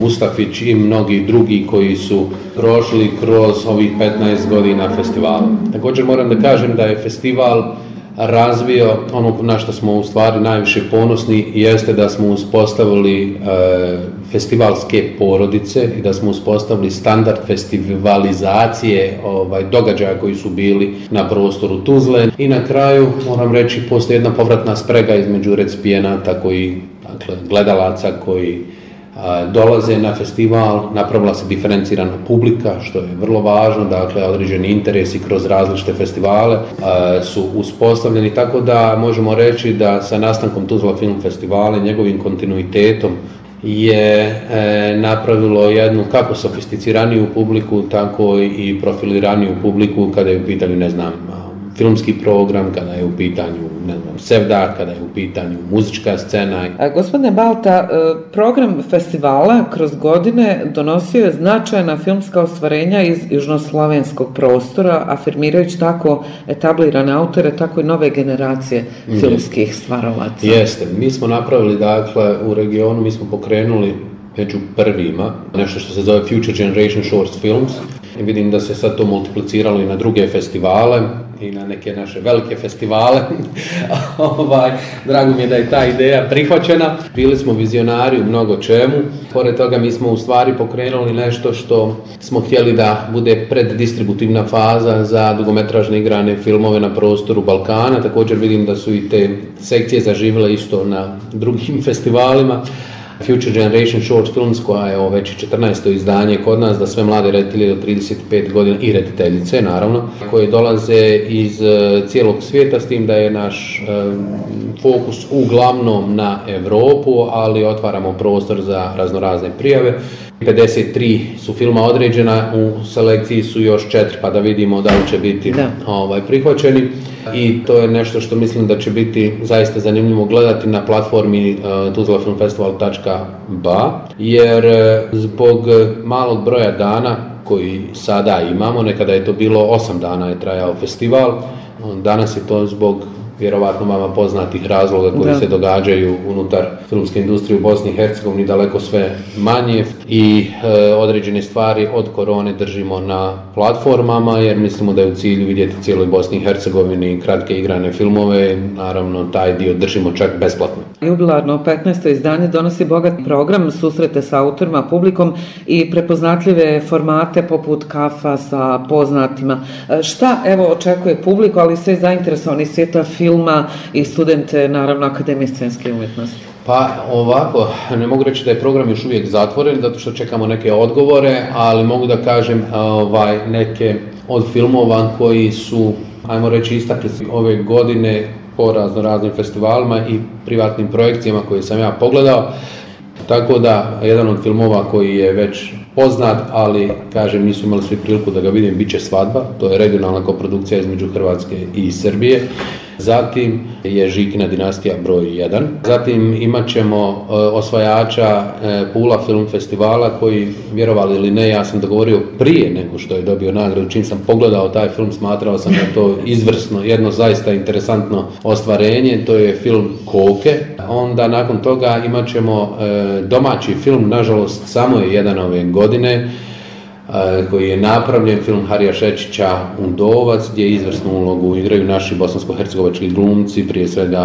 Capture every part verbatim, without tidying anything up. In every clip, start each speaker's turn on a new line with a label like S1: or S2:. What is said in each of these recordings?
S1: Mustafić i mnogi drugi koji su prošli kroz ovih petnaest godina festivala. Također moram da kažem da je festival razvio ono na što smo u stvari najviše ponosni, jeste da smo uspostavili e, festivalske porodice i da smo uspostavili standard festivalizacije ovaj, događaja koji su bili na prostoru Tuzle. I na kraju moram reći, postoji jedna povratna sprega između recipijenata koji, dakle, gledalaca koji dolaze na festival, napravila se diferencirana publika, što je vrlo važno, dakle određeni interesi kroz različite festivale su uspostavljeni, tako da možemo reći da sa nastankom Tuzla Film Festivala i njegovim kontinuitetom je napravilo jednu kako sofisticiraniju publiku, tako i profiliraniju publiku kada je u pitanju, ne znam, filmski program, kada je u pitanju, ne znam, sevda, kada je u pitanju muzička scena.
S2: A, gospodine Balta, program festivala kroz godine donosio je značajna filmska ostvarenja iz južnoslovenskog prostora, afirmirajući tako etablirane autore, tako i nove generacije filmskih stvaralaca.
S1: Jeste. Mi smo napravili, dakle, u regionu, mi smo pokrenuli među prvima nešto što se zove Future Generation Short Films. I vidim da se sad to multipliciralo i na druge festivale i na neke naše velike festivale. ovaj, drago mi je da je ta ideja prihvaćena. Bili smo vizionari u mnogo čemu. Pored toga mi smo u stvari pokrenuli nešto što smo htjeli da bude preddistributivna faza za dugometražne igrane filmove na prostoru Balkana. Također vidim da su i te sekcije zaživjele isto na drugim festivalima. Future Generation Short Films, koja je ovo već četrnaesto izdanje kod nas, da sve mlade reditelje do trideset pet godina i rediteljice, naravno, koje dolaze iz cijelog svijeta, s tim da je naš um, fokus uglavnom na Europu, ali otvaramo prostor za raznorazne prijave. pedeset tri su filma određena, u selekciji su još četiri, pa da vidimo da li će biti ovaj, prihvaćeni. I to je nešto što mislim da će biti zaista zanimljivo gledati na platformi uh, tuzlafilmfestival točka ba, jer uh, zbog malog broja dana koji sada imamo, nekada je to bilo osam dana je trajao festival, danas je to zbog vjerovatno vama poznatih razloga koji da. se događaju unutar filmske industrije u Bosni i Hercegovini daleko sve manje i e, određene stvari od korone držimo na platformama jer mislimo da je u cilju vidjeti cijeloj Bosni i Hercegovini kratke igrane filmove, naravno taj dio držimo čak besplatno.
S2: Jubilarno petnaesto izdanje donosi bogat program, susrete sa autorima, publikom i prepoznatljive formate poput kafa sa poznatima. Šta evo očekuje publiku, ali sve zainteresovani svijeta filma i studente, naravno, Akademije scenske umjetnosti?
S1: Pa ovako, ne mogu reći da je program još uvijek zatvoren, zato što čekamo neke odgovore, ali mogu da kažem ovaj, neke od filmova koji su, ajmo reći, istakli ove godine po razno raznim festivalima i privatnim projekcijama koje sam ja pogledao. Tako da, jedan od filmova koji je već poznat, ali, kažem, nisu imali svi priliku da ga vidim, bit će Svadba. To je regionalna koprodukcija između Hrvatske i Srbije. Zatim je Žikina dinastija broj jedan. Zatim imat ćemo e, osvajača e, Pula Film Festivala koji, vjerovali ili ne, ja sam dogovorio prije nego što je dobio nagradu. Čim sam pogledao taj film, smatrao sam da to izvrsno, jedno zaista interesantno ostvarenje. To je film Koke. Onda nakon toga imat ćemo e, domaći film, nažalost samo je jedan ove godine, koji je napravljen, film Harija Šečića Undovac, gdje izvrsnu ulogu igraju naši bosansko-hercegovački glumci, prije svega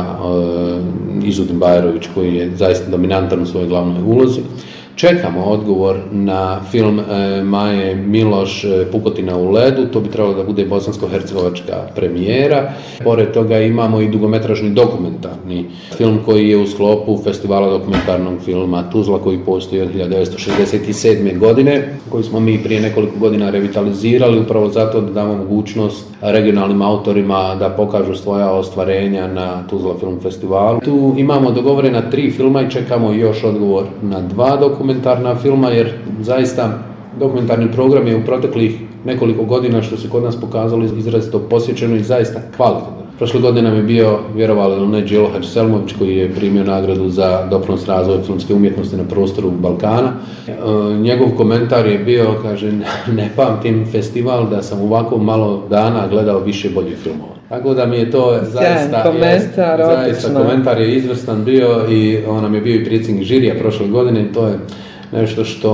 S1: Izudin Bajrović koji je zaista dominantan u svojoj glavnoj ulozi. Čekamo odgovor na film e, Maje Miloš e, Pukotina u ledu, to bi trebalo da bude bosansko-hercegovačka premijera. Pored toga imamo i dugometražni dokumentarni film koji je u sklopu festivala dokumentarnog filma Tuzla koji postoji od hiljadu devetsto šezdeset sedme. godine, koji smo mi prije nekoliko godina revitalizirali upravo zato da damo mogućnost regionalnim autorima da pokažu svoja ostvarenja na Tuzla Film Festivalu. Tu imamo dogovorena tri filma i čekamo još odgovor na dva dokumenta. Dokumentarna filma, jer zaista dokumentarni program je u proteklih nekoliko godina, što se kod nas pokazalo, izrazito posjećeno i zaista kvalitetno. Prošle godine nam je bio, vjerovali ili ne, Đelo Hadžiselmović koji je primio nagradu za doprinos razvoja filmske umjetnosti na prostoru Balkana. E, njegov komentar je bio, kaže, ne pamtim festival da sam ovako malo dana gledao više boljih filmova. Tako da mi je to zaista,
S2: komentar,
S1: jest, zaista komentar je izvrstan bio i on nam je bio i predsjednik žirija prošle godine i to je nešto što